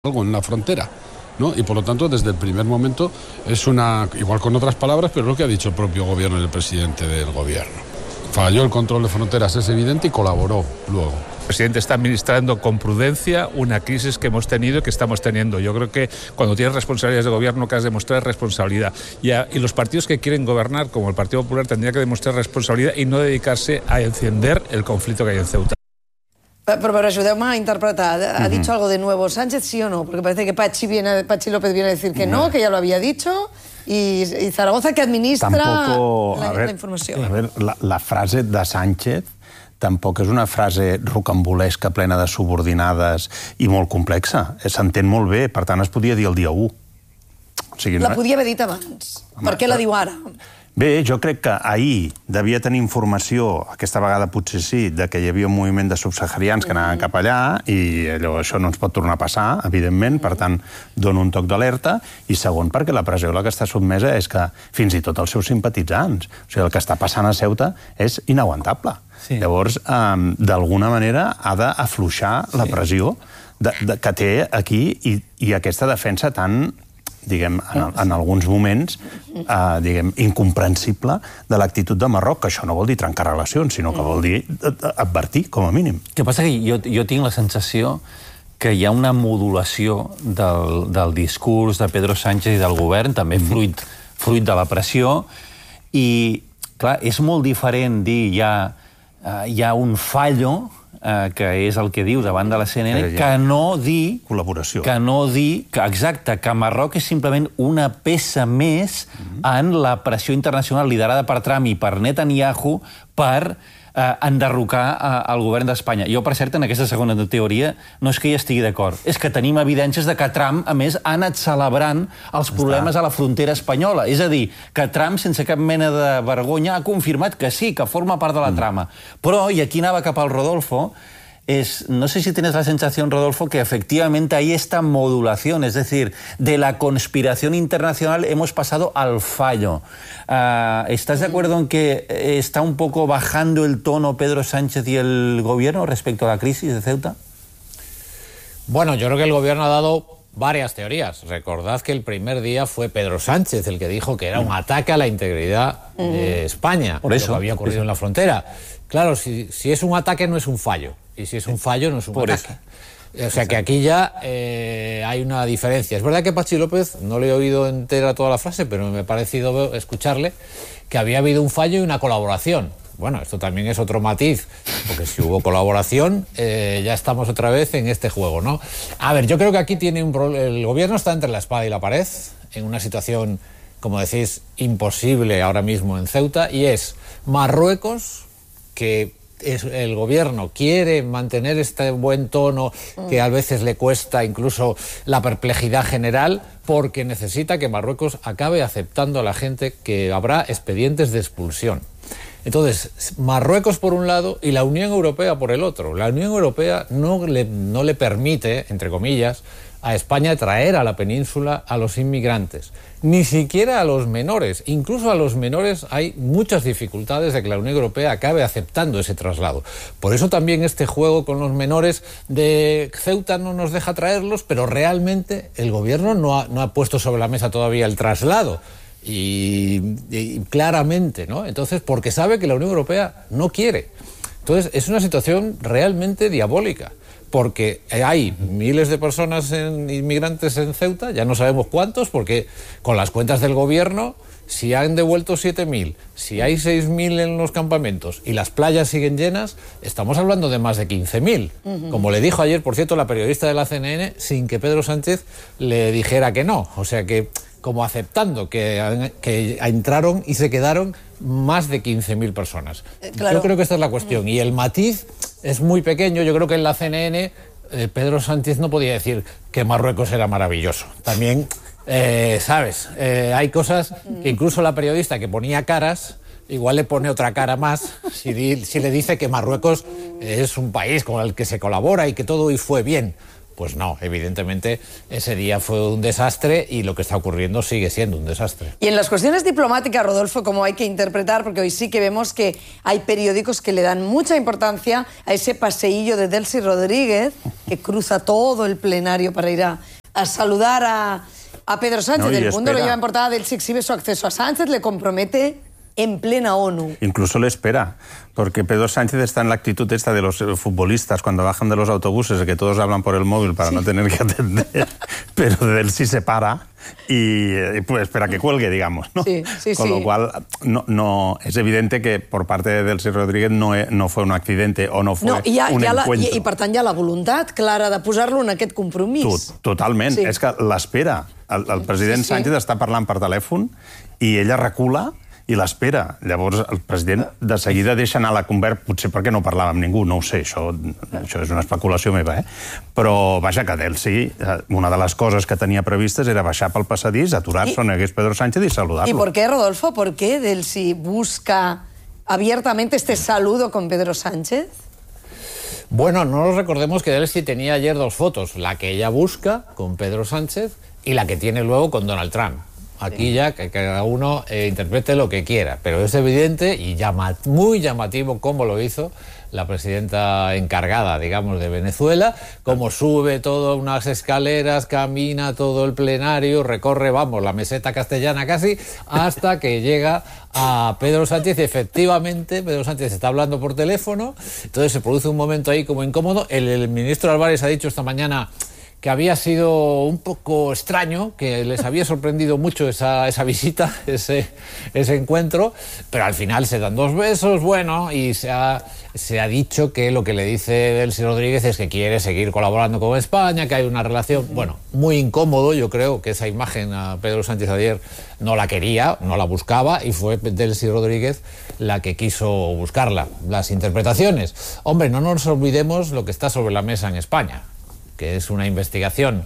algo en la frontera, ¿no? Y por lo tanto, desde el primer momento es una, igual con otras palabras, pero es lo que ha dicho el propio gobierno y el presidente del gobierno. Falló el control de fronteras, es evidente, y colaboró luego. El presidente está administrando con prudencia una crisis que hemos tenido y que estamos teniendo. Yo creo que cuando tienes responsabilidades de gobierno, que has de demostrar responsabilidad. Y los partidos que quieren gobernar, como el Partido Popular, tendría que demostrar responsabilidad y no dedicarse a encender el conflicto que hay en Ceuta. Pero ayúdame a interpretar. ¿Ha dicho algo de nuevo Sánchez, sí o no? Porque parece que Pachi López viene a decir que no, que ya lo había dicho, y Zaragoza que administra la informació. A ver, la frase de Sánchez tampoc és una frase rocambolesca, plena de subordinades i molt complexa. S'entén molt bé, per tant es podia dir el dia 1. O sigui, la podia haver dit abans. Per què la diu ara? Bé, jo crec que ahir devia tenir informació, aquesta vegada potser sí, de que hi havia un moviment de subsaharians que anaven cap allà i això no ens pot tornar a passar, evidentment, per tant, dono un toc d'alerta. I segon, perquè la pressió a la que està sotmesa és que fins i tot els seus simpatitzants, o sigui, el que està passant a Ceuta és inaguantable. Sí. Llavors, d'alguna manera, ha d'afluixar la pressió que té aquí i aquesta defensa tan, diguem, en alguns moments, diguem, incomprensible de l'actitud de Marroc, que això no vol dir trencar relacions, sinó que vol dir advertir, com a mínim. El que passa que jo tinc la sensació que hi ha una modulació del discurs de Pedro Sánchez i del govern, també fruit de la pressió, i, clar, és molt diferent dir hi ha un fallo, que és el que diu davant de la CNN, que no dir... Col·laboració. Que no dir, exacte, que Marroc és simplement una peça més en la pressió internacional liderada per Trump i per Netanyahu per enderrocar el govern d'Espanya. Jo, per cert, en aquesta segona teoria, no és que hi estigui d'acord, és que tenim evidències de que Trump, a més, ha anat celebrant els problemes a la frontera espanyola. És a dir, que Trump, sense cap mena de vergonya, ha confirmat que sí, que forma part de la trama. Però, i aquí anava cap al Rodolfo, no sé si tienes la sensación, Rodolfo, que efectivamente hay esta modulación, es decir, de la conspiración internacional hemos pasado al fallo. ¿Estás de acuerdo en que está un poco bajando el tono Pedro Sánchez y el gobierno respecto a la crisis de Ceuta? Bueno, yo creo que el gobierno ha dado varias teorías. Recordad que el primer día fue Pedro Sánchez el que dijo que era un ataque a la integridad de España, por eso, lo que había ocurrido en la frontera. Claro, si es un ataque no es un fallo. Y si es un fallo, no es un ataque. O sea que aquí ya hay una diferencia. Es verdad que Pachi López, no le he oído entera toda la frase, pero me ha parecido escucharle que había habido un fallo y una colaboración. Bueno, esto también es otro matiz, porque si hubo colaboración, ya estamos otra vez en este juego, ¿no? A ver, yo creo que aquí tiene un problema. El gobierno está entre la espada y la pared, en una situación, como decís, imposible ahora mismo en Ceuta, y es Marruecos, que el gobierno quiere mantener este buen tono que a veces le cuesta incluso la perplejidad general, porque necesita que Marruecos acabe aceptando a la gente, que habrá expedientes de expulsión. Entonces, Marruecos por un lado y la Unión Europea por el otro. La Unión Europea no le permite, entre comillas, a España traer a la península a los inmigrantes, ni siquiera a los menores. Incluso a los menores hay muchas dificultades de que la Unión Europea acabe aceptando ese traslado. Por eso también este juego con los menores de Ceuta no nos deja traerlos, pero realmente el gobierno no ha puesto sobre la mesa todavía el traslado. Y claramente, ¿no? Entonces, porque sabe que la Unión Europea no quiere. Entonces, es una situación realmente diabólica, porque hay miles de personas inmigrantes en Ceuta, ya no sabemos cuántos, porque con las cuentas del gobierno, si han devuelto 7.000, si hay 6.000 en los campamentos y las playas siguen llenas, estamos hablando de más de 15.000. Como le dijo ayer, por cierto, la periodista de la CNN, sin que Pedro Sánchez le dijera que no. O sea que, como aceptando que entraron y se quedaron más de 15.000 personas. Claro. Yo creo que esta es la cuestión. Y el matiz es muy pequeño. Yo creo que en la CNN Pedro Sánchez no podía decir que Marruecos era maravilloso. También, ¿sabes? Hay cosas que incluso la periodista que ponía caras, igual le pone otra cara más si le dice que Marruecos es un país con el que se colabora y que todo y fue bien. Pues no, evidentemente ese día fue un desastre y lo que está ocurriendo sigue siendo un desastre. Y en las cuestiones diplomáticas, Rodolfo, ¿cómo hay que interpretar? Porque hoy sí que vemos que hay periódicos que le dan mucha importancia a ese paseillo de Delcy Rodríguez, que cruza todo el plenario para ir a saludar a Pedro Sánchez. El Mundo lo lleva en portada. Delcy exhibe su acceso a Sánchez, le compromete en plena ONU. Incluso le espera, porque Pedro Sánchez está en la actitud esta de los futbolistas cuando bajan de los autobuses, de que todos hablan por el móvil para no tener que atender, pero Delcy se para y pues espera que cuelgue, digamos, ¿no? Con lo cual, no, es evidente que por parte de Delcy Rodríguez no fue un accidente o no fue un encuentro. I per tant hi ha la voluntat clara de posar-lo en aquest compromís. Totalment, és que l'espera. El president Sánchez està parlant per telèfon i ella recula i l'espera. Llavors, el president de seguida deixa anar la conversa, potser perquè no parlava amb ningú, no ho sé, això és una especulació meva, però vaja, que Delcy, una de les coses que tenia previstes era baixar pel passadís, aturar-se on hi hagués Pedro Sánchez i saludar-lo. ¿Y por qué, Rodolfo? ¿Por qué Delcy busca abiertamente este saludo con Pedro Sánchez? Bueno, no nos recordemos que Delcy tenía ayer dos fotos, la que ella busca con Pedro Sánchez y la que tiene luego con Donald Trump. Aquí ya que cada uno interprete lo que quiera, pero es evidente y muy llamativo cómo lo hizo la presidenta encargada, digamos, de Venezuela, cómo sube todas unas escaleras, camina todo el plenario, recorre, vamos, la meseta castellana casi, hasta que llega a Pedro Sánchez. Y efectivamente, Pedro Sánchez está hablando por teléfono, entonces se produce un momento ahí como incómodo. El ministro Álvarez ha dicho esta mañana que había sido un poco extraño, que les había sorprendido mucho esa visita, ese encuentro, pero al final se dan dos besos, bueno, y se ha dicho que lo que le dice Delcy Rodríguez es que quiere seguir colaborando con España, que hay una relación, bueno, muy incómodo. Yo creo que esa imagen a Pedro Sánchez ayer no la quería, no la buscaba, y fue Delcy Rodríguez la que quiso buscarla. Las interpretaciones. Hombre, no nos olvidemos lo que está sobre la mesa en España, que es una investigación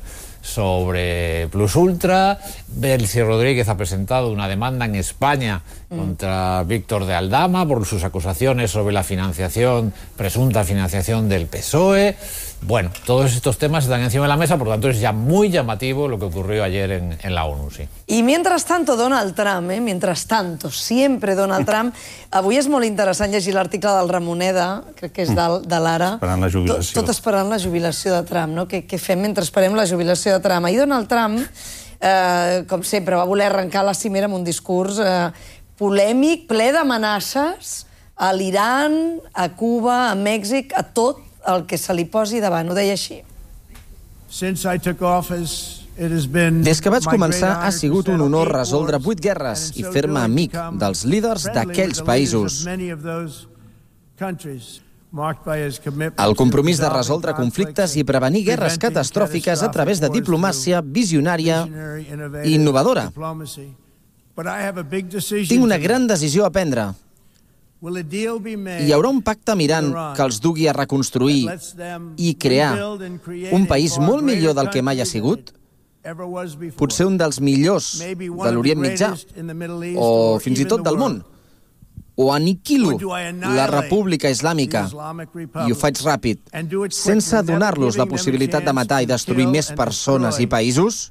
sobre Plus Ultra. Delcy Rodríguez ha presentado una demanda en España contra Víctor de Aldama por sus acusaciones sobre la presunta financiación del PSOE. Bueno, todos estos temas están encima de la mesa, por tanto es ya muy llamativo lo que ocurrió ayer en la ONU, sí. I mientras tanto, Donald Trump, mientras tanto, sempre Donald Trump. Avui és molt interessant llegir l'article del Ramoneda, crec que és de l'Ara. Esperant la jubilació. Tot esperant la jubilació de Trump, no? Què fem mentre esperem la jubilació de Trump? Ahir Donald Trump, com sempre, va voler arrencar la cimera amb un discurs polèmic, ple d'amenaces a l'Iran, a Cuba, a Mèxic, a tot el que se li posi davant. Ho deia així. Des que vaig començar ha sigut un honor resoldre 8 guerres i fer-me amic dels líders d'aquells països. El compromís de resoldre conflictes i prevenir guerres catastròfiques a través de diplomàcia visionària i innovadora. Tinc una gran decisió a prendre. Hi haurà un pacte mirant que els dugui a reconstruir i crear un país molt millor del que mai ha sigut, potser un dels millors de l'Orient Mitjà o fins i tot del món. O aniquilo la República Islàmica, i ho faig ràpid, sense donar-los la possibilitat de matar i destruir més persones i països?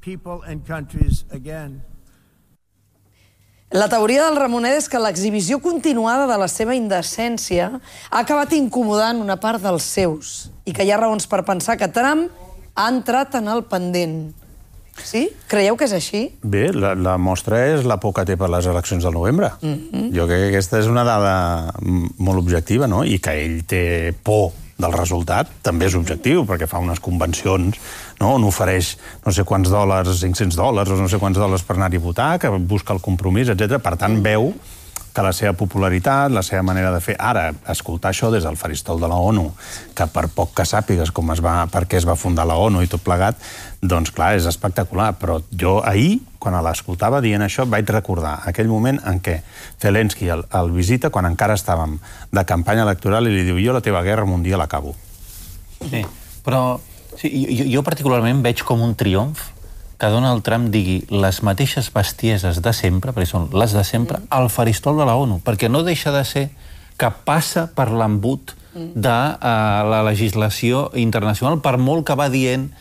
La teoria del Ramoneda és que l'exhibició continuada de la seva indecència ha acabat incomodant una part dels seus i que hi ha raons per pensar que Trump ha entrat en el pendent. Sí? Creieu que és així? Bé, la mostra és la por que té per les eleccions del novembre. Jo crec que aquesta és una dada molt objectiva, no? I que ell té por del resultat també és objectiu, perquè fa unes convencions on ofereix no sé quants dòlars, $500 o no sé quants dòlars per anar-hi a votar, que busca el compromís, etc. Per tant, veu que la seva popularitat, la seva manera de fer... Ara, escoltar això des del faristol de la ONU, que per poc que sàpigues per què es va fundar la ONU i tot plegat, doncs clar, és espectacular. Però jo ahir, quan l'escoltava dient això, vaig recordar aquell moment en què Zelensky el visita quan encara estàvem de campanya electoral i li diu: jo la teva guerra un dia l'acabo. Sí, però jo particularment veig com un triomf que Donald Trump digui les mateixes bestieses de sempre, perquè són les de sempre, al faristol de la ONU, perquè no deixa de ser que passa per l'embut de la legislació internacional, per molt que va dient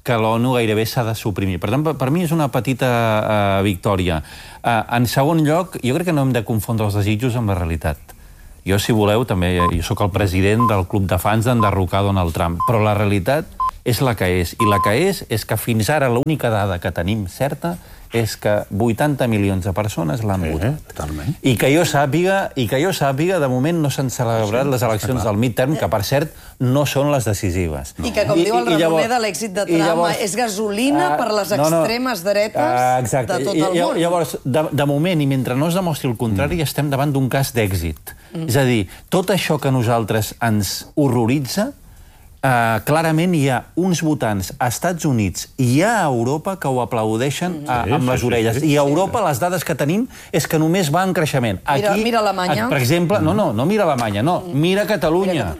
que l'ONU gairebé s'ha de suprimir. Per tant, per mi és una petita victòria. En segon lloc, jo crec que no hem de confondre els desitjos amb la realitat. Jo, si voleu, també, jo sóc el president del club de fans d'enderrocar Donald Trump, però la realitat és la que és. I la que és que fins ara l'única dada que tenim certa és que 80 milions de persones l'han votat. I que jo sàpiga, de moment no s'han celebrat les eleccions del midterm, que, per cert, no són les decisives. I que, com diu el Ramoner, de l'èxit de Trump és gasolina per les extremes dretes de tot el món. Llavors, de moment, i mentre no es demostri el contrari, estem davant d'un cas d'èxit. És a dir, tot això que a nosaltres ens horroritza, clarament hi ha uns votants a Estats Units i a Europa que ho aplaudeixen amb les orelles. I a Europa les dades que tenim és que només va en creixement. Mira Alemanya. Per exemple, no mira Alemanya, no, mira Catalunya.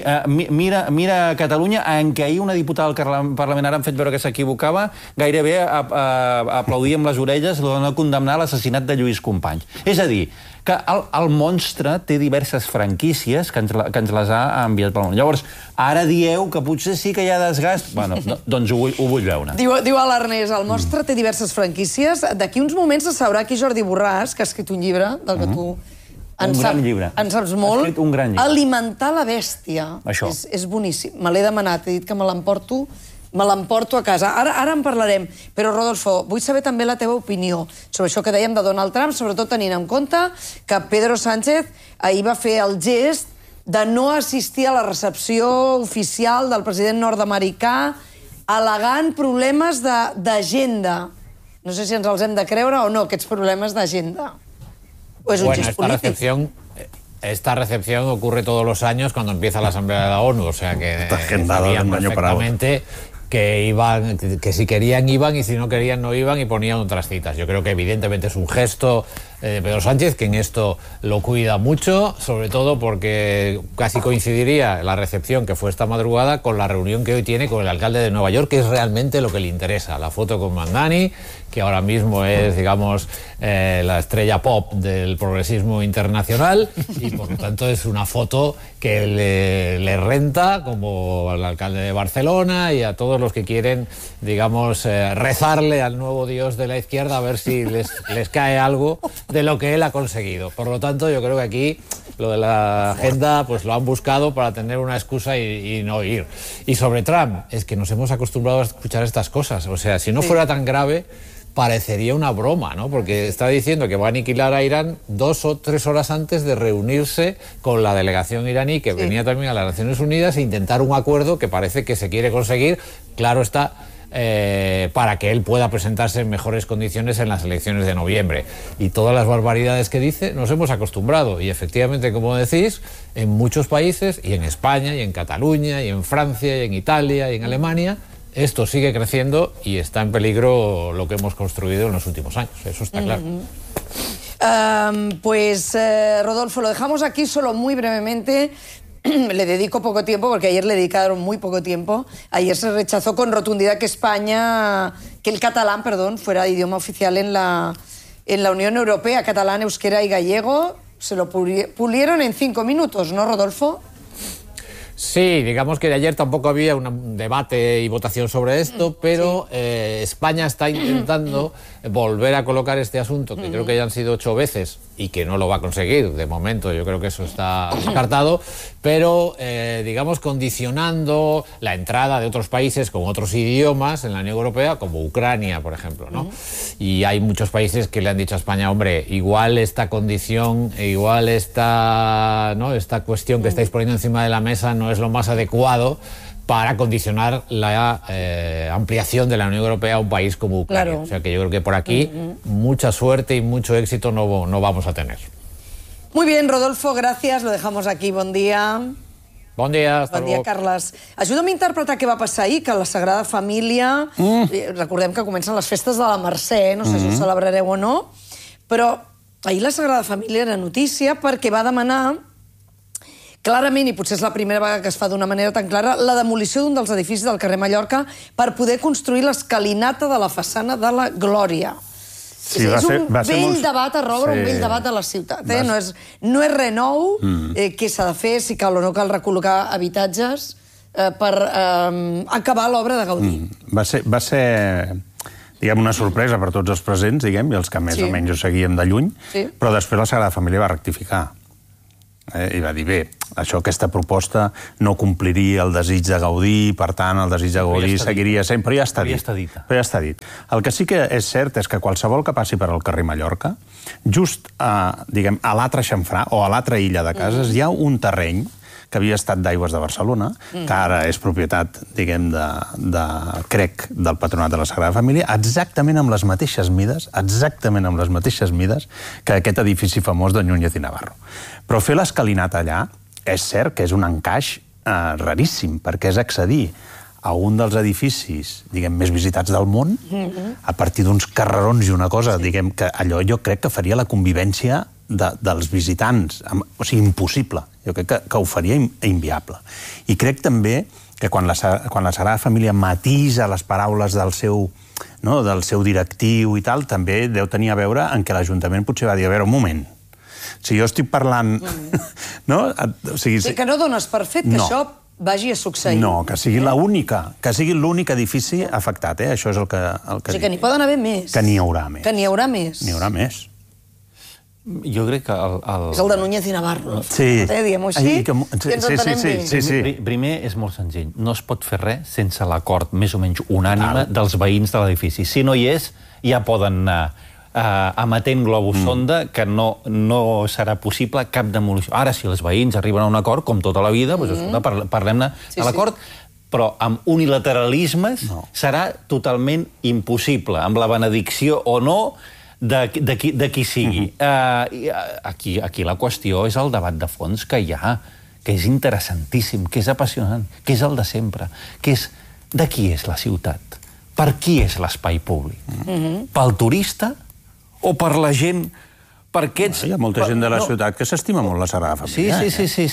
Mira Catalunya, en què ahir una diputada del Parlament, ara han fet veure que s'equivocava, gairebé aplaudia amb les orelles de no condemnar l'assassinat de Lluís Companys. És a dir, que el monstre té diverses franquícies que ens les ha enviat pel món. Llavors, ara dieu que potser sí que hi ha desgast. Bueno, doncs ho vull veure. Diu l'Ernest, el monstre té diverses franquícies. D'aquí uns moments se sabrà aquí Jordi Borràs, que ha escrit un llibre del que tu en saps molt. Ha escrit un gran llibre. Alimentar la bèstia. És boníssim. Me l'he demanat, he dit que me l'emporto a casa. Ara en parlarem. Però, Rodolfo, vull saber també la teva opinió sobre això que dèiem de Donald Trump, sobretot tenint en compte que Pedro Sánchez ahir va fer el gest de no assistir a la recepció oficial del president nord-americà al·legant problemes d'agenda. No sé si ens els hem de creure o no, aquests problemes d'agenda. O és un gest polític? Esta recepción ocurre todos los años cuando empieza la Asamblea de la ONU, o sea que sabían perfectamente que si querían iban y si no querían no iban y ponían otras citas. Yo creo que evidentemente es un gesto de Pedro Sánchez, que en esto lo cuida mucho, sobre todo porque casi coincidiría la recepción que fue esta madrugada con la reunión que hoy tiene con el alcalde de Nueva York, que es realmente lo que le interesa. La foto con Mandani, que ahora mismo es, digamos, la estrella pop del progresismo internacional, y por lo tanto es una foto que le renta como al alcalde de Barcelona y a todos los que quieren, digamos, rezarle al nuevo dios de la izquierda a ver si les cae algo de lo que él ha conseguido. Por lo tanto, yo creo que aquí lo de la agenda pues lo han buscado para tener una excusa y no ir. Y sobre Trump, es que nos hemos acostumbrado a escuchar estas cosas. O sea, si no fuera tan grave, parecería una broma, ¿no? Porque está diciendo que va a aniquilar a Irán 2 o 3 horas antes de reunirse con la delegación iraní que venía también a las Naciones Unidas e intentar un acuerdo que parece que se quiere conseguir, claro está, para que él pueda presentarse en mejores condiciones en las elecciones de noviembre. Y todas las barbaridades que dice nos hemos acostumbrado. Y efectivamente, como decís, en muchos países, y en España, y en Cataluña, y en Francia, y en Italia, y en Alemania, esto sigue creciendo y está en peligro lo que hemos construido en los últimos años. Eso está claro. Rodolfo, lo dejamos aquí solo muy brevemente. Le dedico poco tiempo, porque ayer le dedicaron muy poco tiempo. Ayer se rechazó con rotundidad que el catalán, fuera idioma oficial en la Unión Europea. Catalán, euskera y gallego se lo pulieron en 5 minutos, ¿no, Rodolfo? Sí, digamos que de ayer tampoco había un debate y votación sobre esto, pero España está intentando volver a colocar este asunto, que creo que ya han sido 8 veces y que no lo va a conseguir de momento. Yo creo que eso está descartado, pero digamos condicionando la entrada de otros países con otros idiomas en la Unión Europea, como Ucrania, por ejemplo, ¿no? Y hay muchos países que le han dicho a España, hombre, igual esta condición, igual esta cuestión que estáis poniendo encima de la mesa no es lo más adecuado para condicionar la ampliación de la Unión Europea a un país como Ucrania. Claro. O sea que yo creo que por aquí mucha suerte y mucho éxito no vamos a tener. Muy bien, Rodolfo, gracias. Lo dejamos aquí. Bon dia. Bon dia. Bon dia, Carles. Ajuda'm a interpretar què va passar ahir, que la Sagrada Família... Recordem que comencen les festes de la Mercè, no sé si ho celebrareu o no, però ahir la Sagrada Família era notícia perquè va demanar clarament, i potser és la primera vegada que es fa d'una manera tan clara, la demolició d'un dels edificis del carrer Mallorca per poder construir l'escalinata de la façana de la Glòria. Sí, és un vell debat a Roure, un vell debat a la ciutat. No és res nou, què s'ha de fer, si cal o no cal recol·locar habitatges. per acabar l'obra de Gaudí. Va ser diguem, una sorpresa per tots els presents, diguem, i els que més o menys ho seguíem de lluny, però després la Sagrada Família va rectificar. I va dir, bé, aquesta proposta no compliria el desig de Gaudí, per tant, el desig de Gaudí seguiria sent, però ja està dit. El que sí que és cert és que qualsevol que passi per al carrer Mallorca, just a l'altre xamfrà o a l'altra illa de Cases, hi ha un terreny que havia estat d'Aigües de Barcelona, que ara és propietat, diguem, crec, del Patronat de la Sagrada Família, exactament amb les mateixes mides, que aquest edifici famós de Núñez i Navarro. Però fer l'escalinata allà, és cert que és un encaix raríssim, perquè és accedir a un dels edificis, diguem, més visitats del món, a partir d'uns carrerons i una cosa, diguem, que allò jo crec que faria la convivència dels visitants, o sigui, impossible. Jo crec que ho faria inviable. I crec també que quan la Sagrada Família matisa les paraules del seu directiu i tal, també deu tenir a veure en què l'Ajuntament potser va dir, a veure, un moment, si jo estic parlant... Que no dones per fet que això vagi a succeir. No, que sigui l'únic edifici afectat, això és el que dic. O sigui, que n'hi poden haver més. Que n'hi haurà més. Que n'hi haurà més. N'hi haurà més. Jo crec que és el de Núñez i Navarro. Sí. Diguem-ho així, i ens entenem bé. Primer, és molt senzill. No es pot fer res sense l'acord més o menys unànime dels veïns de l'edifici. Si no hi és, ja poden anar emetent globus sonda, que no serà possible cap demolició. Ara, si els veïns arriben a un acord, com tota la vida, parlem-ne de l'acord, però amb unilateralismes serà totalment impossible, amb la benedicció o no de qui sigui. Aquí la qüestió és el debat de fons que hi ha, que és interessantíssim, que és apassionant, que és el de sempre, que és de qui és la ciutat? Per qui és l'espai públic? Pel turista o per la gent... Hi ha molta gent de la ciutat que s'estima molt la Sagrada Família.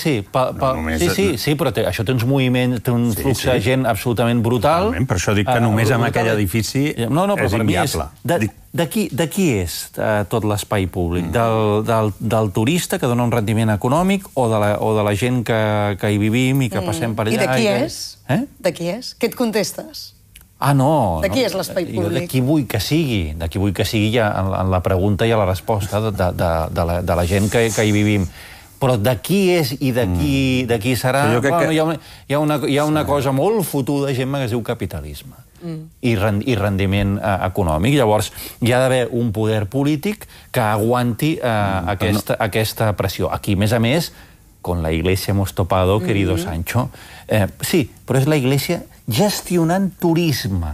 Sí, però això té uns moviments, té un flux de gent absolutament brutal. Per això dic que només amb aquell edifici és inviable. De qui és tot l'espai públic? Del turista que dona un rendiment econòmic o de la gent que hi vivim i que passem per allà? I de qui és? De qui és? Què et contestes? No. De qui és l'espai públic? De qui vull que sigui. De qui vull que sigui ja en la pregunta i a la resposta de la gent que hi vivim. Però de qui és i de qui serà... Hi ha una cosa molt fotuda, Gemma, que es diu capitalisme i rendiment econòmic. Llavors, hi ha d'haver un poder polític que aguanti aquesta pressió. Aquí, a més, con la Iglesia hemos topado, querido Sancho. Sí, però és la Iglesia gestionant turisme.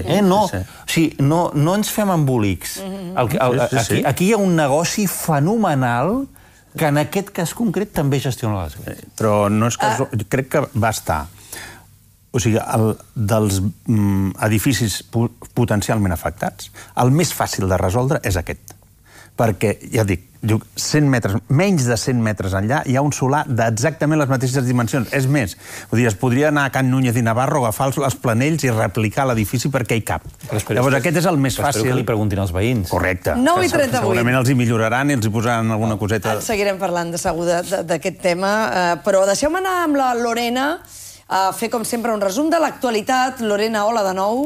No ens fem embolics. Aquí hi ha un negoci fenomenal que en aquest cas concret també gestiona l'Església. Però no és que... Crec que va estar... O sigui, dels edificis potencialment afectats, el més fàcil de resoldre és aquest. Perquè, ja dic, 100 metres, menys de 100 metres enllà, hi ha un solar d'exactament les mateixes dimensions. És més, es podria anar a Can Núñez i Navarro, agafar els planells i replicar l'edifici perquè hi cap. Llavors, aquest és el més fàcil. Espero que li preguntin als veïns. Correcte. 9:38. Segurament els hi milloraran i els hi posaran alguna coseta. Seguirem parlant de segur d'aquest tema, però deixeu-me anar amb la Lorena a fer, com sempre, un resum de l'actualitat. Lorena, hola de nou.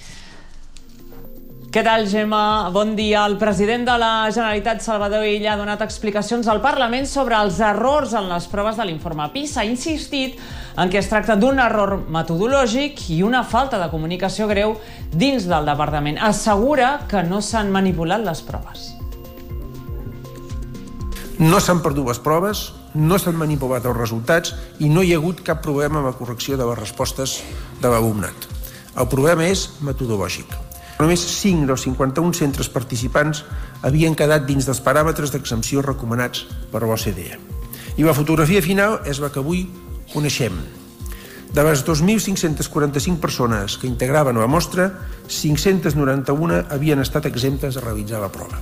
Què tal, Gemma? Bon dia. El president de la Generalitat, Salvador Illa, ha donat explicacions al Parlament sobre els errors en les proves de l'informe PISA. Ha insistit en que es tracta d'un error metodològic i una falta de comunicació greu dins del departament. Assegura que no s'han manipulat les proves. No s'han perdut les proves, no s'han manipulat els resultats i no hi ha hagut cap problema amb la correcció de les respostes de l'alumnat. El problema és metodològic. Només 5 dels 51 centres participants havien quedat dins dels paràmetres d'exempció recomanats per l'OCDE. I la fotografia final és la que avui coneixem. De les 2.545 persones que integraven la mostra, 591 havien estat exemptes de realitzar la prova.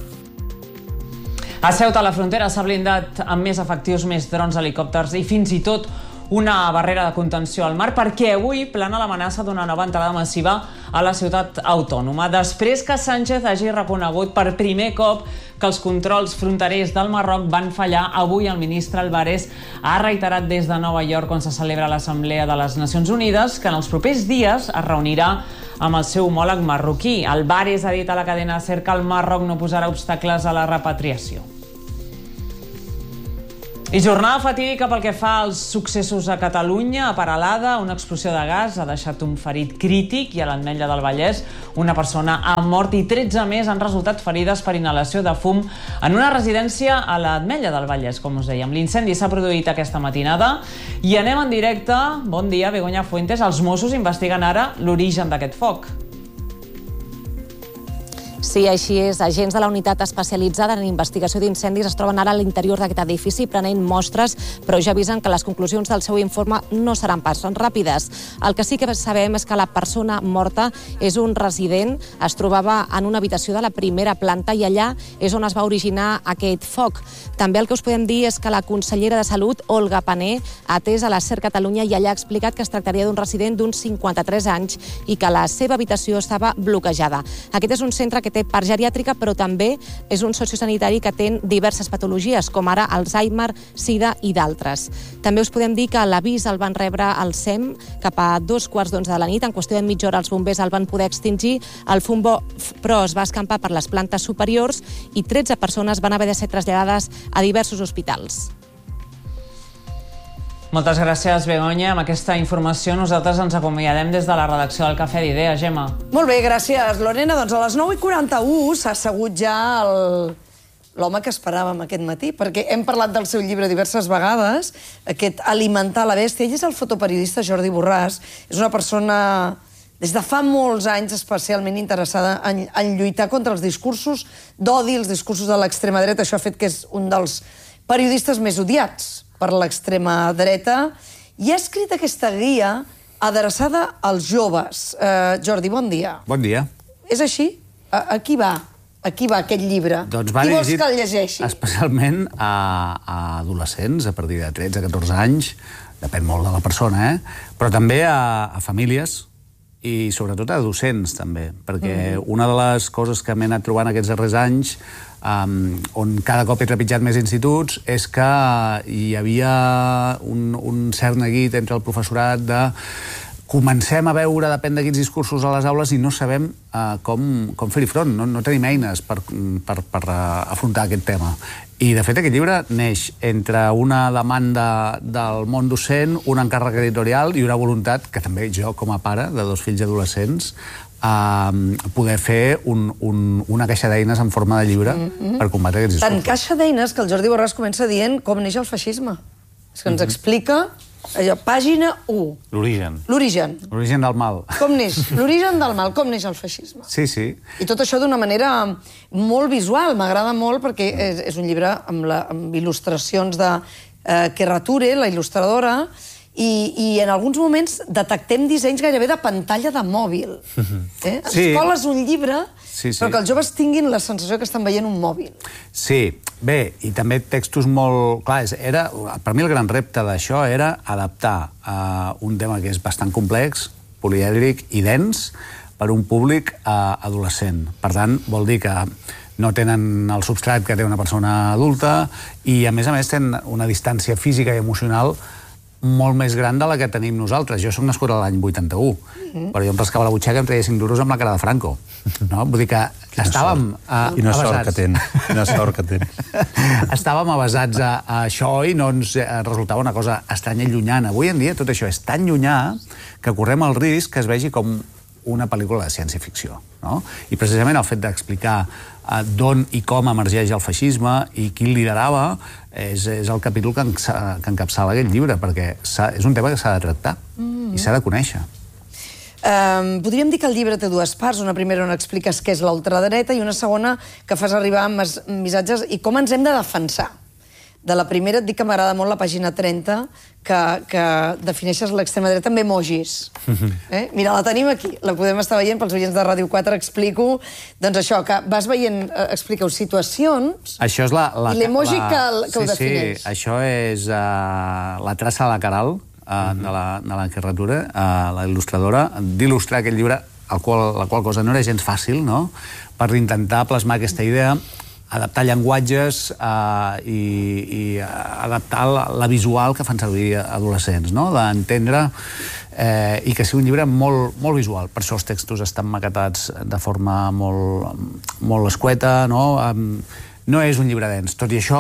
A Ceuta, la frontera s'ha blindat amb més efectius, més drons, helicòpters i fins i tot una barrera de contenció al mar perquè avui plana l'amenaça d'una nova entrada massiva a la ciutat autònoma. Després que Sánchez hagi reconegut per primer cop que els controls fronterers del Marroc van fallar, avui el ministre Álvarez ha reiterat des de Nova York, on se celebra l'Assemblea de les Nacions Unides, que en els propers dies es reunirà amb el seu homòleg marroquí. Álvarez ha dit a la cadena SER que el Marroc no posarà obstacles a la repatriació. I jornada fatídica pel que fa als successos a Catalunya. A Peralada, una explosió de gas ha deixat un ferit crític i a l'Ametlla del Vallès una persona ha mort i 13 més han resultat ferides per inhalació de fum en una residència a l'Ametlla del Vallès, com us dèiem. L'incendi s'ha produït aquesta matinada i anem en directe. Bon dia, Begoña Fuentes. Els Mossos investiguen ara l'origen d'aquest foc. Sí, així és. Agents de la unitat especialitzada en investigació d'incendis es troben ara a l'interior d'aquest edifici prenent mostres, però ja avisen que les conclusions del seu informe no seran pas ràpides. El que sí que sabem és que la persona morta és un resident, es trobava en una habitació de la primera planta i allà és on es va originar aquest foc. També el que us podem dir és que la consellera de Salut, Olga Pané, ha atès a la SER Catalunya i allà ha explicat que es tractaria d'un resident d'uns 53 anys i que la seva habitació estava bloquejada. Aquest és un centre que té part geriàtrica, però també és un sociosanitari que atén diverses patologies, com ara Alzheimer, Sida i d'altres. També us podem dir que l'avís el van rebre al SEM cap a 2:15 de la nit. En qüestió de mitja hora els bombers el van poder extingir. El fum però es va escampar per les plantes superiors i 13 persones van haver de ser traslladades a diversos hospitals. Moltes gràcies, Begoña. Amb aquesta informació nosaltres ens acomiadem des de la redacció del Cafè d'Idees. Gemma. Molt bé, gràcies, Lorena. Doncs a les 9:41 s'ha assegut ja l'home que esperàvem aquest matí, perquè hem parlat del seu llibre diverses vegades, aquest Alimentar la bèstia. Ell és el fotoperiodista Jordi Borràs. És una persona des de fa molts anys especialment interessada en lluitar contra els discursos d'odi, els discursos de l'extrema dreta. Això ha fet que és un dels periodistes més odiats per l'extrema dreta, i ha escrit aquesta guia adreçada als joves. Jordi, bon dia. Bon dia. És així? A qui va? A qui va aquest llibre? Doncs va qui vols dirigit que el llegeixi? Especialment a adolescents, a partir de 13 a 14 anys, depèn molt de la persona, però també a famílies i sobretot a docents, també, perquè una de les coses que m'he anat trobant aquests darrers anys, on cada cop he trepitjat més instituts, és que hi havia un cert neguit entre el professorat de comencem a veure, depèn de quins discursos a les aules, i no sabem com fer-hi front, no tenim eines per afrontar aquest tema. I, de fet, aquest llibre neix entre una demanda del món docent, un encàrrec editorial i una voluntat, que també jo, com a pare de 2 fills adolescents, poder fer una caixa d'eines en forma de llibre per combatre aquests discursos. Tant caixa d'eines que el Jordi Borràs comença dient com neix el feixisme. És que ens explica allò, pàgina 1. L'origen. L'origen. L'origen del mal. Com neix? L'origen del mal, com neix el feixisme. Sí, sí. I tot això d'una manera molt visual, m'agrada molt, perquè és un llibre amb il·lustracions de Kerra Ture, la il·lustradora, i en alguns moments detectem dissenys gairebé de pantalla de mòbil. Ens coles un llibre, però que els joves tinguin la sensació que estan veient un mòbil. Sí, bé, i també textos molt... Clar, per mi el gran repte d'això era adaptar un tema que és bastant complex, polièdric i dens, per un públic adolescent. Per tant, vol dir que no tenen el substrat que té una persona adulta i, a més, tenen una distància física i emocional molt més gran de la que tenim nosaltres. Jo soc nascut a l'any 81, però jo em rascava la butxaca i em treia 5 duros amb la cara de Franco. Vull dir que estàvem avasats. Quina sort que ten. Quina sort que ten. Estàvem avasats a això i no ens resultava una cosa estranya i llunyana. Avui en dia tot això és tan llunyà que correm el risc que es vegi com una pel·lícula de ciència-ficció. I precisament el fet d'explicar d'on i com emergeix el feixisme i qui el liderava és el capítol que encapçala aquest llibre, perquè és un tema que s'ha de tractar i s'ha de conèixer. Podríem dir que el llibre té 2 parts. Una primera on expliques què és la ultradreta i una segona que fas arribar missatges i com ens hem de defensar. De la primera et dic que m'agrada molt la pàgina 30, que defineixes l'extrema dreta amb emojis. Mira, la tenim aquí, la podem estar veient pels oients de Ràdio 4, explico, doncs això, que vas veient, expliqueu situacions, i l'emoji que ho defineix. Sí, això és la traça de la Caral, de l'Encarnatura, la il·lustradora, d'il·lustrar aquest llibre, la qual cosa no era gens fàcil, no?, per intentar plasmar aquesta idea, adaptar llenguatges i adaptar la visual que fan servir adolescents, no?, d'entendre i que sigui un llibre molt visual. Per això els textos estan maquetats de forma molt escueta, no? No és un llibre dens. Tot i això,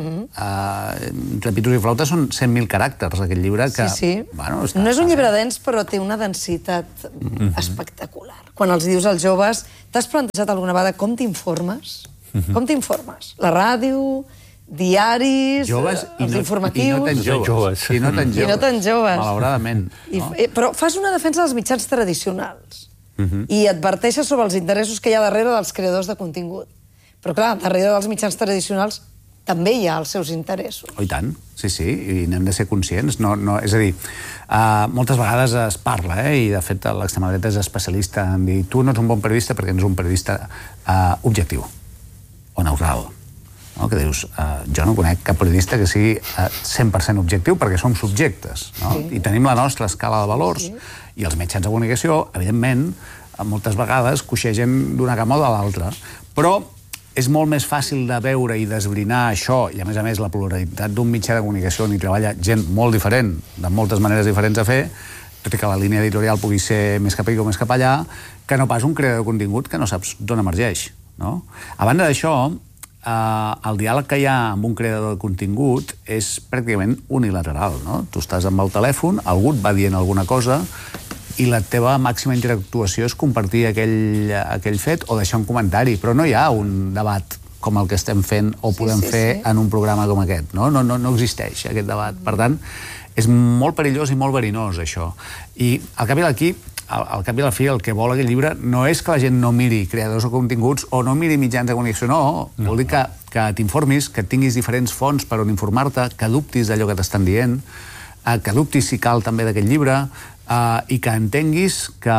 entre pitos i flautes són 100.000 caràcters, aquest llibre que... Sí. No és un llibre dens, però té una densitat espectacular. Quan els dius als joves, t'has plantejat alguna vegada com t'informes? Com t'informes? La ràdio, diaris, els informatius... I no tan joves. Malauradament. Però fas una defensa dels mitjans tradicionals i adverteixes sobre els interessos que hi ha darrere dels creadors de contingut. Però, clar, darrere dels mitjans tradicionals també hi ha els seus interessos. Oh, i tant, sí, i n'hem de ser conscients. És a dir, moltes vegades es parla, i de fet l'extrema dreta és especialista en dir tu no ets un bon periodista perquè no ets un periodista objectiu o neutral. Que dius, jo no conec cap periodista que sigui 100% objectiu perquè som subjectes, i tenim la nostra escala de valors, i els mitjans de comunicació, evidentment, moltes vegades coixegen d'una cama o de l'altra, però és molt més fàcil de veure i d'esbrinar això, i a més la pluralitat d'un mitjà de comunicació on hi treballa gent molt diferent, de moltes maneres diferents de fer, tot i que la línia editorial pugui ser més cap aquí o més cap allà, que no pas un creador de contingut que no saps d'on emergeix. A banda d'això, el diàleg que hi ha amb un creador de contingut és pràcticament unilateral. Tu estàs amb el telèfon, algú et va dient alguna cosa i la teva màxima interactuació és compartir aquell fet o deixar un comentari, però no hi ha un debat com el que estem fent o podem fer en un programa com aquest. No existeix aquest debat. Per tant, és molt perillós i molt verinós, això. I al cap i a la fi, el que vol aquest llibre no és que la gent no miri creadors de continguts o no miri mitjans de comunicació, no. Vol dir que t'informis, que tinguis diferents fonts per on informar-te, que dubtis d'allò que t'estan dient, que dubtis, si cal, també d'aquest llibre, i que entenguis que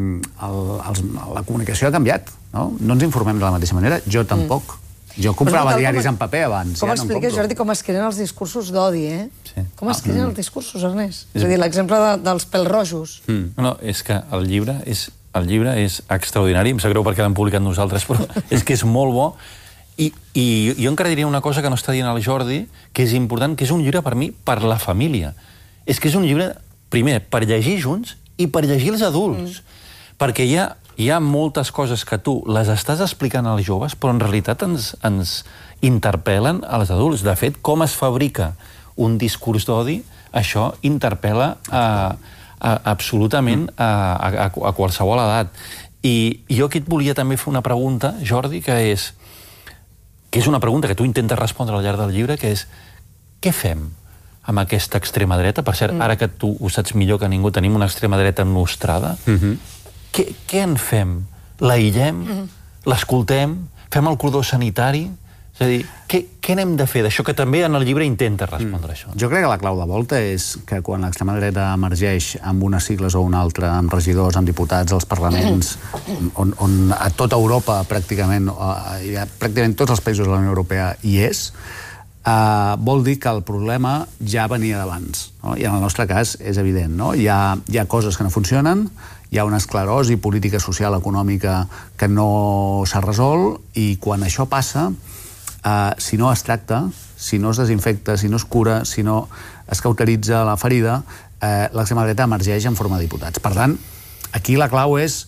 la comunicació ha canviat. No ens informem de la mateixa manera, jo tampoc. Jo comprava diaris en paper abans. Com expliques, Jordi, com es creen els discursos d'odi, Com es creen els discursos, Ernest? És a dir, l'exemple dels pèl-rojos. No, és que el llibre és extraordinari, em sap greu perquè l'hem publicat nosaltres, però és que és molt bo. I jo encara diria una cosa que no està dient el Jordi, que és important, que és un llibre per mi, per la família. És que és un llibre, primer, per llegir junts i per llegir els adults. Perquè hi ha moltes coses que tu les estàs explicant als joves, però en realitat ens interpel·len als adults. De fet, com es fabrica un discurs d'odi, això interpel·la absolutament a qualsevol edat. I jo aquí et volia també fer una pregunta, Jordi, que és una pregunta que tu intentes respondre al llarg del llibre, que és què fem amb aquesta extrema dreta? Per cert, ara que tu ho saps millor que ningú, tenim una extrema dreta nostrada. Què en fem? L'aïllem? L'escoltem? Fem el cordó sanitari? És a dir, què n'hem de fer d'això, que també en el llibre intenta respondre això? Jo crec que la clau de volta és que quan l'extrema dreta emergeix amb unes sigles o una altra, amb regidors, amb diputats, als parlaments, on a tota Europa pràcticament tots els països de la Unió Europea hi és, vol dir que el problema ja venia d'abans. I en el nostre cas és evident. Hi ha coses que no funcionen, hi ha una esclerosi política, social, econòmica que no s'ha resolt, i quan això passa, si no es tracta, si no es desinfecta, si no es cura, si no es cauteritza la ferida, l'extrema dreta emergeix en forma de diputats. Per tant, aquí la clau és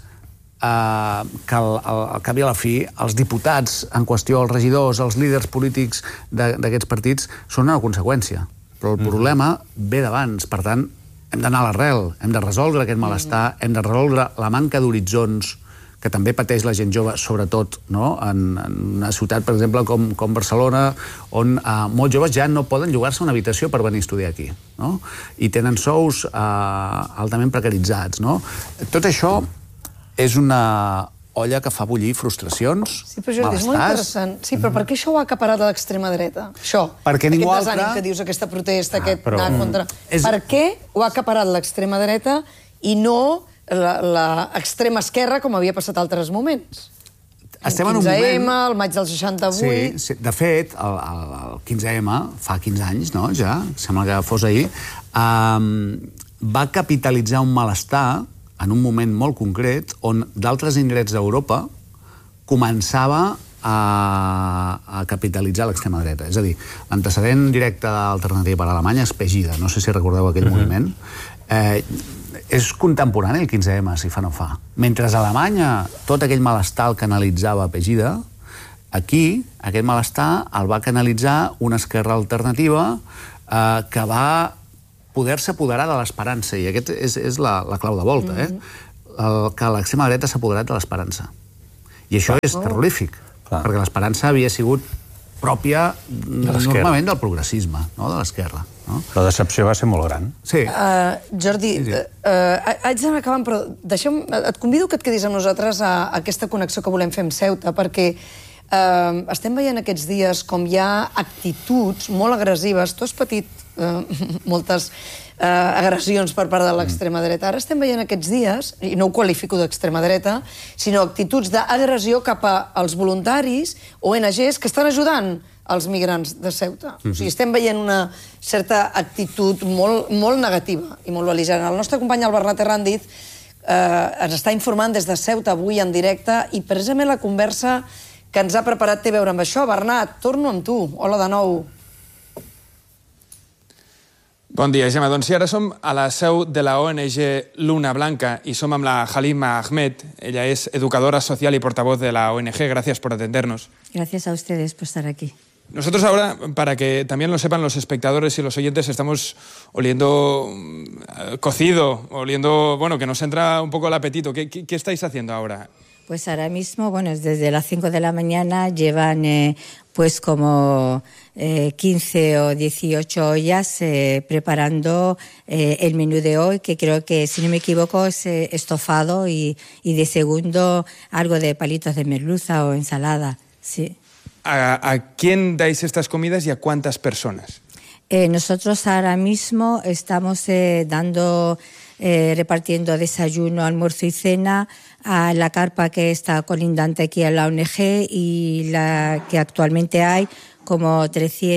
que al cap i a la fi els diputats en qüestió, els regidors, els líders polítics d'aquests partits són una conseqüència, però el problema ve d'abans. Per tant, hem d'anar a l'arrel, hem de resoldre aquest malestar, hem de resoldre la manca d'horitzons que també pateix la gent jove, sobretot en una ciutat, per exemple, com Barcelona, on molts joves ja no poden llogar-se una habitació per venir a estudiar aquí, i tenen sous altament precaritzats. Tot això és una olla que fa bullir frustracions, malestars... Sí, però Jordi, és molt interessant. Sí, però per què això ho ha acaparat l'extrema dreta? Això, aquest desànim que dius, aquesta protesta, aquest anar contra... Per què ho ha acaparat l'extrema dreta i no l'extrema esquerra, com havia passat altres moments? estem en un moment... 15M, el maig del 68... Sí, de fet, el 15M, fa 15 anys, no?, ja, sembla que fos ahir, va capitalitzar un malestar en un moment molt concret on d'altres indrets d'Europa començava a capitalitzar l'extrema dreta. És a dir, l'antecedent directe d'Alternativa per Alemanya és Pegida. No sé si recordeu aquell moviment. És contemporani el 15M, si fa no fa. Mentre a Alemanya tot aquell malestar el canalitzava Pegida, aquí aquest malestar el va canalitzar una esquerra alternativa que va poder-se apoderar de l'esperança, i aquest és la clau de volta, que l'extrema dreta s'ha apoderat de l'esperança. I això és terrorífic, perquè l'esperança havia sigut pròpia normalment del progressisme, de l'esquerra. La decepció va ser molt gran. Sí. Jordi, haig d'anar acabant, però et convido que et quedis amb nosaltres a aquesta connexió que volem fer amb Ceuta, perquè estem veient aquests dies com hi ha actituds molt agressives. Tu has patit moltes agressions per part de l'extrema dreta. Ara estem veient aquests dies, i no ho qualifico d'extrema dreta, sinó actituds d'agressió cap als voluntaris, ONGs, que estan ajudant els migrants de Ceuta. O sigui, estem veient una certa actitud molt negativa i molt bel·ligerant. El nostre company, el Bernat Herrandiz, ens està informant des de Ceuta avui en directe, i precisament la conversa que ens ha preparat té a veure amb això. Bernat, torno amb tu. Hola de nou. Bon dia, Gemma. Doncs sí, ara som a la seu de la ONG Luna Blanca y som amb la Halima Ahmed. Ella es educadora social y portavoz de la ONG. Gracias por atendernos. Gracias a ustedes por estar aquí. Nosotros ahora, para que también lo sepan los espectadores y los oyentes, estamos oliendo cocido, oliendo, bueno, que nos entra un poco el apetito. ¿Qué estáis haciendo ahora? Pues ahora mismo, bueno, desde las 5 de la mañana llevan pues como 15 o 18 ollas preparando el menú de hoy, que creo que, si no me equivoco, es estofado y de segundo algo de palitos de merluza o ensalada, sí. ¿A quién dais estas comidas y a cuántas personas? Nosotros ahora mismo estamos repartiendo desayuno, almuerzo y cena a la carpa que está colindante aquí a la ONG, y la que actualmente hay como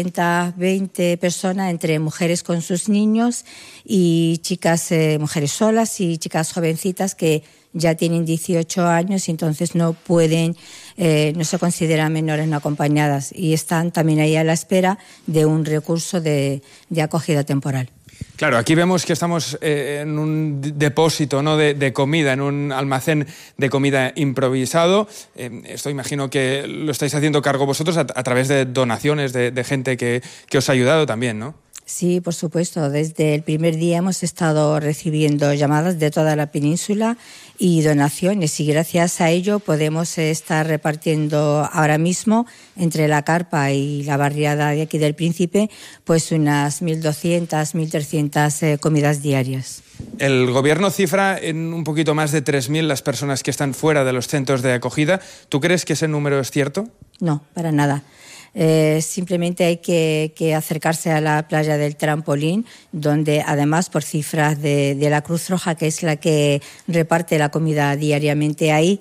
320 personas, entre mujeres con sus niños y chicas, mujeres solas y chicas jovencitas que ya tienen 18 años y entonces no pueden, no se consideran menores no acompañadas, y están también ahí a la espera de un recurso de acogida temporal. Claro, aquí vemos que estamos en un depósito, ¿no?, de comida, en un almacén de comida improvisado. Esto imagino que lo estáis haciendo cargo vosotros a través de donaciones de gente que os ha ayudado también, ¿no? Sí, por supuesto. Desde el primer día hemos estado recibiendo llamadas de toda la península y donaciones, y gracias a ello podemos estar repartiendo ahora mismo entre la carpa y la barriada de aquí del Príncipe pues unas 1.200, 1.300 comidas diarias. El gobierno cifra en un poquito más de 3.000 las personas que están fuera de los centros de acogida. ¿Tú crees que ese número es cierto? No, para nada. Simplemente hay que acercarse a la playa del Trampolín, donde además, por cifras de la Cruz Roja, que es la que reparte la comida diariamente ahí,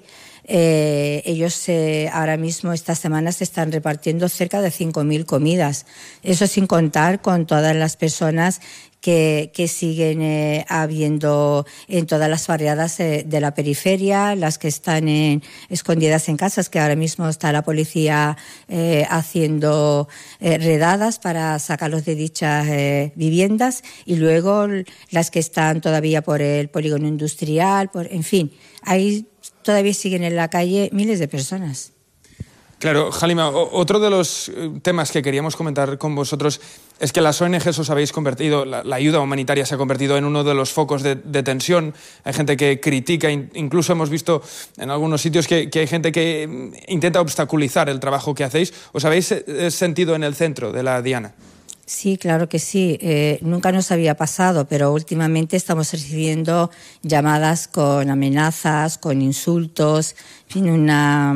ellos ahora mismo, estas semanas, están repartiendo cerca de 5.000 comidas. Eso sin contar con todas las personas que siguen habiendo en todas las barriadas de la periferia, las que están escondidas en casas, que ahora mismo está la policía haciendo redadas para sacarlos de dichas viviendas, y luego las que están todavía por el polígono industrial, en fin, ahí todavía siguen en la calle miles de personas. Claro, Halima, otro de los temas que queríamos comentar con vosotros es que las ONGs os habéis convertido, la ayuda humanitaria se ha convertido en uno de los focos de tensión. Hay gente que critica, incluso hemos visto en algunos sitios que hay gente que intenta obstaculizar el trabajo que hacéis. ¿Os habéis sentido en el centro de la diana? Sí, claro que sí. Nunca nos había pasado, pero últimamente estamos recibiendo llamadas con amenazas, con insultos, en fin,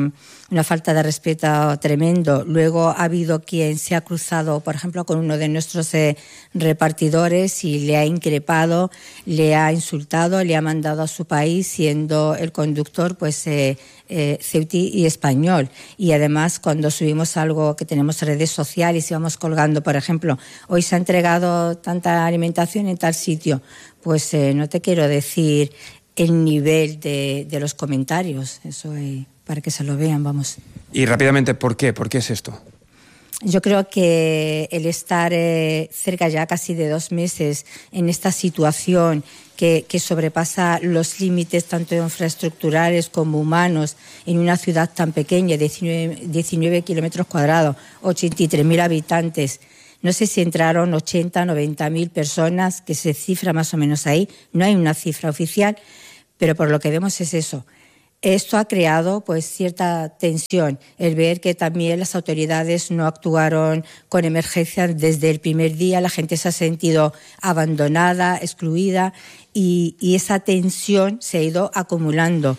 una falta de respeto tremendo. Luego ha habido quien se ha cruzado, por ejemplo, con uno de nuestros repartidores y le ha increpado, le ha insultado, le ha mandado a su país, siendo el conductor pues ceutí y español. Y además, cuando subimos algo que tenemos redes sociales y vamos colgando, por ejemplo, hoy se ha entregado tanta alimentación en tal sitio, pues no te quiero decir el nivel de los comentarios, eso para que se lo vean, vamos. Y rápidamente, ¿por qué? ¿Por qué es esto? Yo creo que el estar cerca ya casi de 2 meses en esta situación que sobrepasa los límites tanto infraestructurales como humanos en una ciudad tan pequeña, 19 kilómetros cuadrados, 83.000 habitantes. No sé si entraron 80, 90.000 personas, que se cifra más o menos ahí. No hay una cifra oficial, pero por lo que vemos es eso. Esto ha creado pues cierta tensión, el ver que también las autoridades no actuaron con emergencia desde el primer día, la gente se ha sentido abandonada, excluida y esa tensión se ha ido acumulando.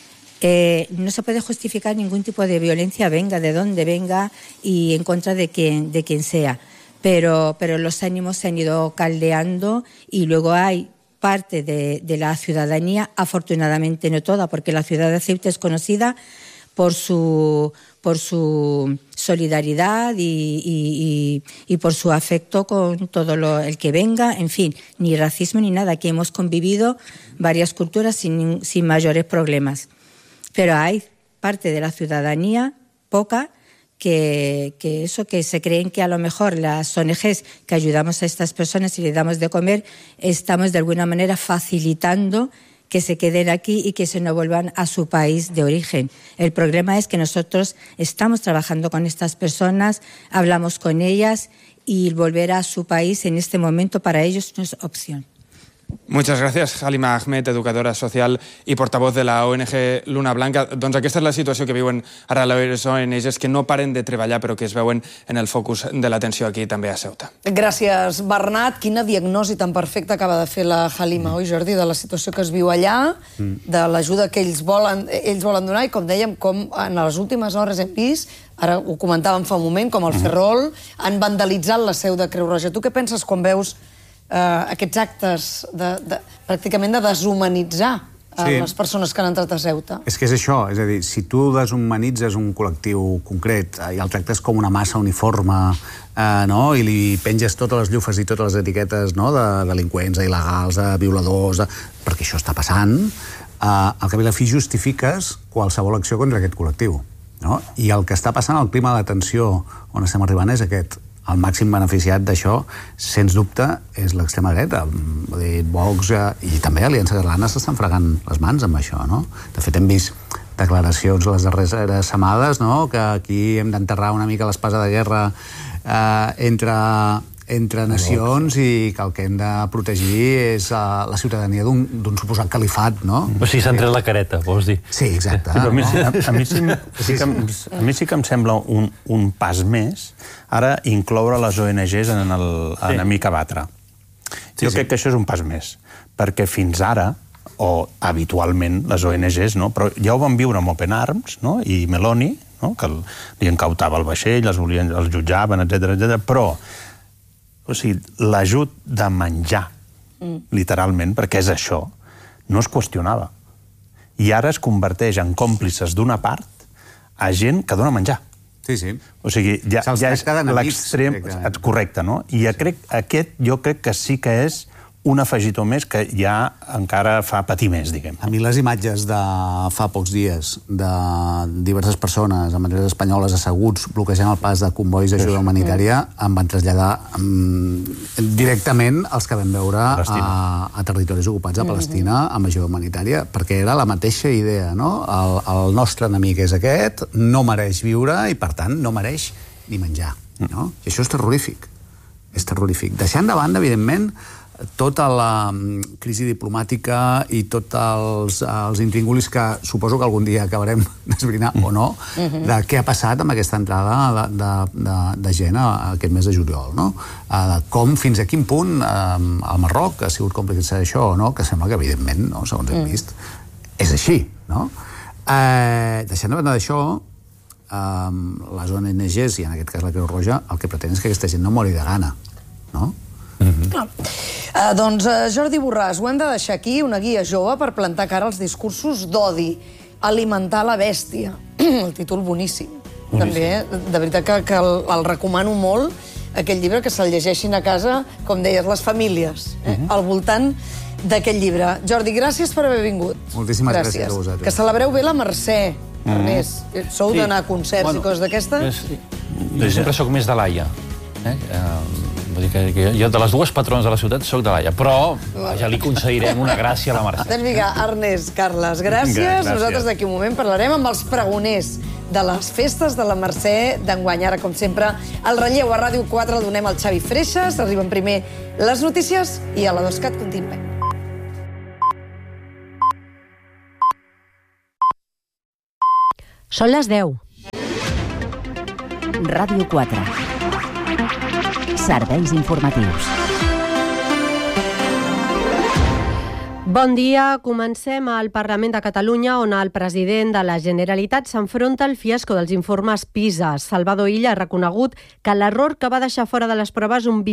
No se puede justificar ningún tipo de violencia, venga de donde venga y en contra de quien sea, pero los ánimos se han ido caldeando y luego hay parte de la ciudadanía, afortunadamente no toda, porque la ciudad de Ceuta es conocida por su solidaridad y por su afecto con todo el que venga, en fin, ni racismo ni nada. Aquí hemos convivido varias culturas sin mayores problemas. Pero hay parte de la ciudadanía, poca, que se creen que a lo mejor las ONGs que ayudamos a estas personas y les damos de comer, estamos de alguna manera facilitando que se queden aquí y que se no vuelvan a su país de origen. El problema es que nosotros estamos trabajando con estas personas, hablamos con ellas y volver a su país en este momento para ellos no es opción. Muchas gracias, Halima Ahmed, educadora social i portavoz de la ONG Luna Blanca. Doncs aquesta és la situació que viuen ara les ONGs, que no paren de treballar però que es veuen en el focus de l'atenció aquí també a Ceuta. Gràcies, Bernat. Quina diagnosi tan perfecta acaba de fer la Halima, oi, Jordi, de la situació que es viu allà, de l'ajuda que ells volen donar i, com dèiem, com en les últimes hores hem vist, ara ho comentàvem fa un moment, com el Ferrol, han vandalitzat la seu de Creu Roja. Tu què penses quan veus aquests actes pràcticament de deshumanitzar les persones que han entrat a Ceuta? És que és això, és a dir, si tu deshumanitzes un col·lectiu concret i el tractes com una massa uniforme i li penges totes les llufes i totes les etiquetes de delinqüents, il·legals, violadors, perquè això està passant, al cap i a la fi justifiques qualsevol acció contra aquest col·lectiu. I el que està passant, el clima de tensió on estem arribant és aquest. El màxim beneficiat d'això, sens dubte, és l'extrema dreta. Vox i també Aliança Catalana s'estan fregant les mans amb això. De fet, hem vist declaracions les darreres setmanes que aquí hem d'enterrar una mica l'espasa de guerra entre nacions i que el que hem de protegir és la ciutadania d'un suposat califat, no? O sigui, s'han tret la careta, vols dir? Sí, exacte. A mi sí que em sembla un pas més ara incloure les ONGs en l'enemic a batre. Jo crec que això és un pas més, perquè fins ara, o habitualment les ONGs, però ja ho van viure amb Open Arms i Meloni, que li encautava el vaixell, els jutjaven, etc. Però l'ajut de menjar, literalment, perquè és això, no es qüestionava. I ara es converteix en còmplices d'una part a gent que dona menjar. Sí, sí. O sigui, ja és l'extrem correcte, no? I aquest jo crec que sí que és un afegitó més que ja encara fa patir més, diguem. A mi les imatges de fa pocs dies de diverses persones amb banderes espanyoles asseguts bloquejant el pas de convois d'ajuda humanitària em van traslladar directament els que vam veure a territoris ocupats a Palestina amb ajuda humanitària, perquè era la mateixa idea, no? El nostre enemic és aquest, no mereix viure i, per tant, no mereix ni menjar. I això és terrorífic. És terrorífic. Deixant de banda, evidentment, tota la crisi diplomàtica i tots els intríngulis que suposo que algun dia acabarem d'esbrinar o no, de què ha passat amb aquesta entrada de gent aquest mes de juliol, no? Com, fins a quin punt el Marroc ha sigut còmplice d'això o no, que sembla que evidentment, segons hem vist, és així, no? Deixant de banda d'això, les ONGs, i en aquest cas la Creu Roja, el que pretén és que aquesta gent no mori de gana, no? Doncs Jordi Borràs, ho hem de deixar aquí, una guia jove per plantar cara als discursos d'odi, alimentar la bèstia. El títol boníssim. També, de veritat que el recomano molt, aquest llibre, que se'l llegeixin a casa, com deies, les famílies, al voltant d'aquest llibre. Jordi, gràcies per haver vingut. Moltíssimes gràcies a vosaltres. Que celebreu bé la Mercè, Ernest. Sou d'anar a concerts i coses d'aquestes? Jo sempre soc més de l'Aia. Vull dir que jo de les dues patrones de la ciutat soc de l'Aia, però ja li concedirem una gràcia a la Mercè. Doncs vinga, Ernest, Carles, gràcies. Nosaltres d'aquí un moment parlarem amb els pregoners de les festes de la Mercè d'enguany. Ara, com sempre, el relleu a Ràdio 4 el donem al Xavi Freixas. Arriben primer les notícies i a la 2CAT continuem. Són les 10. Ràdio 4. Serveis informatius. Bon dia. Comencem al Parlament de Catalunya, on el president de la Generalitat s'enfronta al fiasco dels informes PISA. Salvador Illa ha reconegut que l'error que va deixar fora de les proves un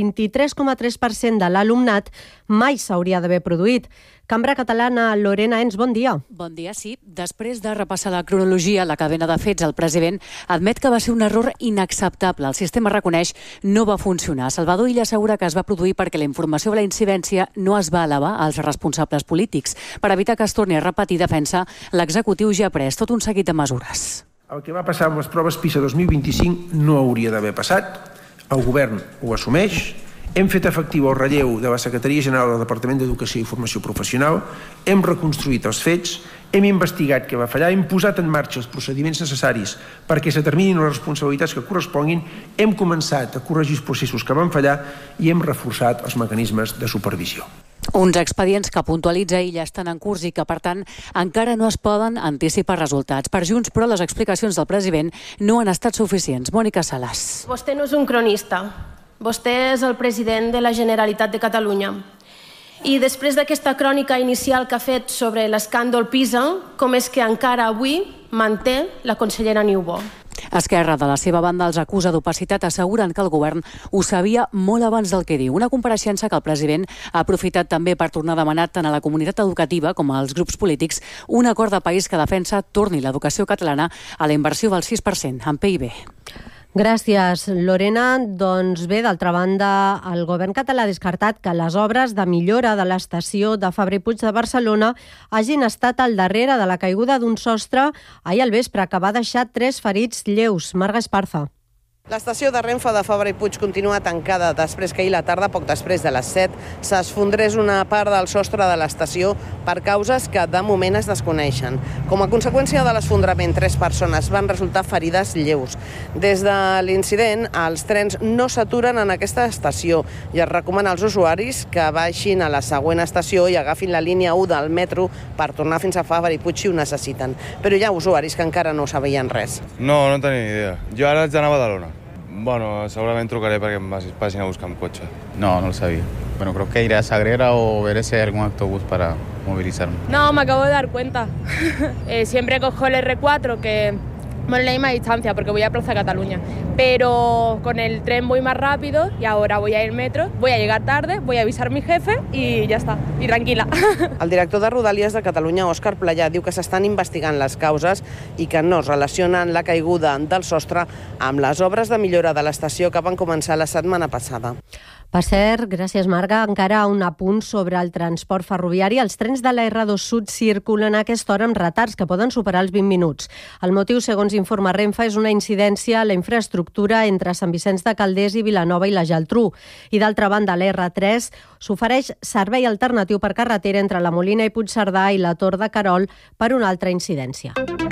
23,3% de l'alumnat mai s'hauria d'haver produït. Cambra Catalana, Lorena Ens, bon dia. Bon dia, sí. Després de repassar la cronologia, la cadena de fets, el president admet que va ser un error inacceptable. El sistema reconeix no va funcionar. Salvador Illa assegura que es va produir perquè la informació de la incidència no es va elevar als responsables polítics. Per evitar que es torni a repetir, defensa, l'executiu ja ha pres tot un seguit de mesures. El que va passar amb les proves PISA 2025 no hauria d'haver passat. El govern ho assumeix. Hem fet efectiu el relleu de la Secretaria General del Departament d'Educació i Formació Professional, hem reconstruït els fets, hem investigat què va fallar, hem posat en marxa els procediments necessaris perquè es determinin les responsabilitats que corresponguin, hem començat a corregir els processos que van fallar i hem reforçat els mecanismes de supervisió. Uns expedients que puntualitza Illa estan en curs i que, per tant, encara no es poden anticipar resultats. Per Junts, però, les explicacions del president no han estat suficients. Mònica Sales. Vostè no és un cronista. Vostè és el president de la Generalitat de Catalunya. I després d'aquesta crònica inicial que ha fet sobre l'escàndol PISA, com és que encara avui manté la consellera Niubó? Esquerra, de la seva banda, els acusa d'opacitat, asseguren que el govern ho sabia molt abans del que diu. Una compareixença que el president ha aprofitat també per tornar a demanar tant a la comunitat educativa com als grups polítics un acord de país que defensa torni l'educació catalana a la inversió del 6% en PIB. Gràcies, Lorena. Doncs bé, d'altra banda, el govern català ha descartat que les obres de millora de l'estació de Fabra i Puig de Barcelona hagin estat al darrere de la caiguda d'un sostre ahir al vespre, que va deixar 3 ferits lleus. Marga Esparza. L'estació de Renfe de Fabra i Puig continua tancada després que ahir la tarda, poc després de les 7, s'esfondrés una part del sostre de l'estació per causes que de moment es desconeixen. Com a conseqüència de l'esfondrament, 3 persones van resultar ferides lleus. Des de l'incident, els trens no s'aturen en aquesta estació i es recomana als usuaris que baixin a la següent estació i agafin la línia 1 del metro per tornar fins a Fabra i Puig si ho necessiten. Però hi ha usuaris que encara no sabien res. No tenia ni idea. Jo ara haig d'anar a Badalona. Bueno, segurament trucaré perquè em vagin a buscar amb cotxe. No lo sabía. Bueno, creo que iré a Sagrera o veré si hay algún autobús para movilizarme. No, me acabo de dar cuenta. Siempre cojo el R4, que bueno, la misma distancia, porque voy a Plaza Cataluña. Pero con el tren voy más rápido y ahora voy a ir metro, voy a llegar tarde, voy a avisar a mi jefe y ya está, y tranquila. El director de Rodalies de Catalunya, Òscar Playà, diu que s'estan investigant les causes i que no es relacionen la caiguda del sostre amb les obres de millora de l'estació que van començar la setmana passada. Per cert, gràcies, Marga. Encara un apunt sobre el transport ferroviari. Els trens de la R2 Sud circulen a aquesta hora amb retards que poden superar els 20 minuts. El motiu, segons informa Renfe, és una incidència a la infraestructura entre Sant Vicenç de Calders i Vilanova i la Geltrú. I d'altra banda, la R3 s'ofereix servei alternatiu per carretera entre la Molina i Puigcerdà i la Tor de Querol per una altra incidència.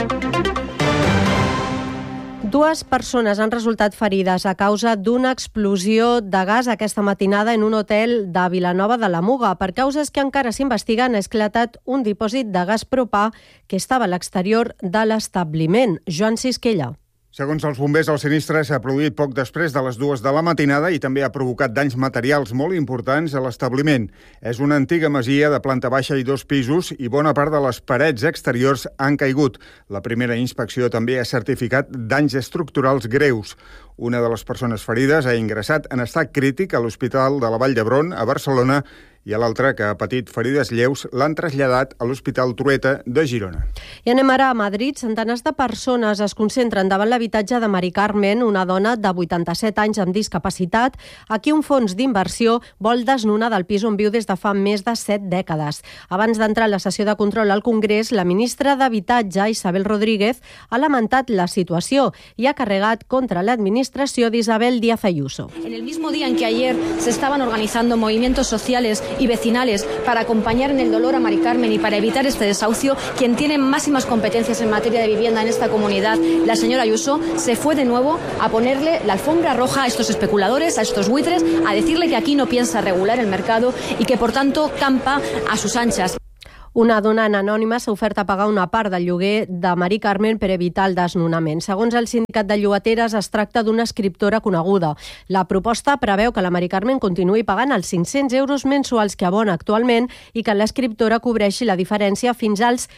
2 persones han resultat ferides a causa d'una explosió de gas aquesta matinada en un hotel de Vilanova de la Muga. Per causes que encara s'investiguen, ha esclatat un dipòsit de gas propà que estava a l'exterior de l'establiment. Joan Sisquella. Segons els bombers, el sinistre s'ha produït poc després de les 2 de la matinada i també ha provocat danys materials molt importants a l'establiment. És una antiga masia de planta baixa i 2 pisos i bona part de les parets exteriors han caigut. La primera inspecció també ha certificat danys estructurals greus. Una de les persones ferides ha ingressat en estat crític a l'Hospital de la Vall d'Hebron, a Barcelona, i a l'altra, que ha patit ferides lleus, l'han traslladat a l'Hospital Trueta de Girona. I anem ara a Madrid. Centenars de persones es concentren davant l'habitatge de Mari Carmen, una dona de 87 anys amb discapacitat, a qui un fons d'inversió vol desnonar del pis on viu des de fa més de 7 dècades. Abans d'entrar a la sessió de control al Congrés, la ministra d'Habitatge, Isabel Rodríguez, ha lamentat la situació i ha carregat contra l'administració d'Isabel Díaz Ayuso. En el mismo día en que ayer se estaban organizando movimientos sociales y vecinales para acompañar en el dolor a Mari Carmen y para evitar este desahucio, quien tiene máximas competencias en materia de vivienda en esta comunidad, la señora Ayuso, se fue de nuevo a ponerle la alfombra roja a estos especuladores, a estos buitres, a decirle que aquí no piensa regular el mercado y que, por tanto, campa a sus anchas. Una donant anònima s'ha ofert a pagar una part del lloguer de Mari Carmen per evitar el desnonament. Segons el sindicat de llogateres, es tracta d'una escriptora coneguda. La proposta preveu que la Mari Carmen continuï pagant els 500 euros mensuals que abona actualment i que l'escriptora cobreixi la diferència fins als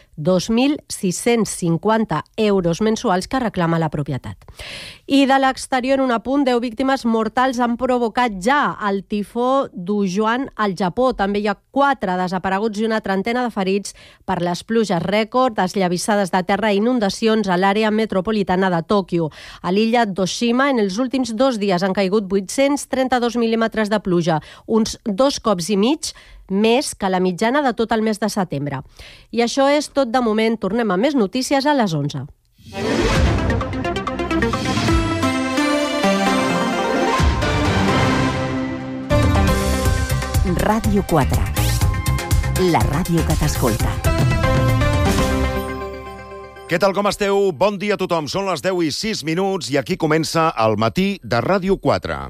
2.650 euros mensuals que reclama la propietat. I de l'exterior, un apunt, 10 víctimes mortals han provocat ja el tifó Dujuan al Japó. També hi ha 4 desapareguts i una trentena de ferits per les pluges rècord, esllavissades de terra i inundacions a l'àrea metropolitana de Tòquio. A l'illa d'Oshima, en els últims 2 dies han caigut 832 mil·límetres de pluja, uns 2 cops i mig més que la mitjana de tot el mes de setembre. I això és tot de moment. Tornem a més notícies a les 11. Ràdio 4. La ràdio que t'escolta. Què tal, com esteu? Bon dia a tothom. Són les 10:06 i aquí comença el matí de Ràdio 4.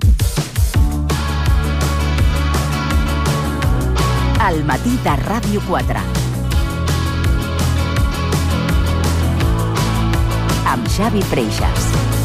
El matí de Ràdio 4. Amb Xavi Freixas.